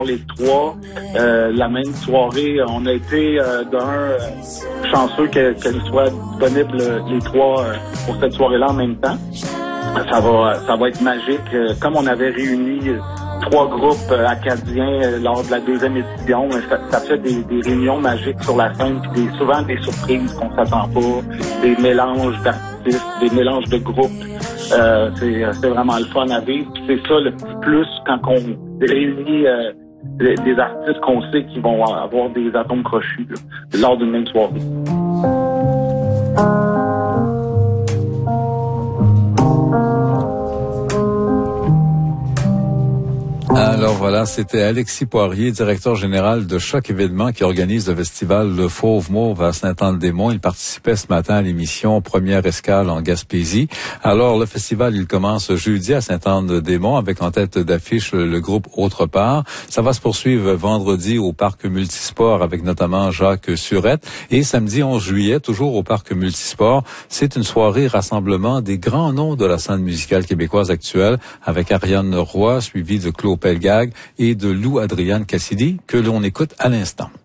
les trois, la même soirée. On a été chanceux qu'elle soit disponible les trois pour cette soirée-là en même temps. Ça va être magique. Comme on avait réuni trois groupes acadiens lors de la deuxième édition, ça fait des réunions magiques sur la scène, puis souvent des surprises qu'on s'attend pas, des mélanges d'artistes, des mélanges de groupes. C'est vraiment le fun à vivre. Puis c'est ça le petit plus quand on réunit des artistes qu'on sait qui vont avoir des atomes crochus là, lors d'une même soirée. Alors voilà, c'était Alexis Poirier, directeur général de Choc Événements, qui organise le festival Le Fauve Mauve à Saint-Anne-des-Monts. Il participait ce matin à l'émission Première Escale en Gaspésie. Alors le festival, il commence jeudi à Saint-Anne-des-Monts avec en tête d'affiche le groupe Autre Part. Ça va se poursuivre vendredi au Parc Multisport avec notamment Jacques Surette. Et samedi 11 juillet, toujours au Parc Multisport, c'est une soirée rassemblement des grands noms de la scène musicale québécoise actuelle avec Ariane Roy, suivi de Claude Pelgag et de Lou Adrienne Cassidy, que l'on écoute à l'instant.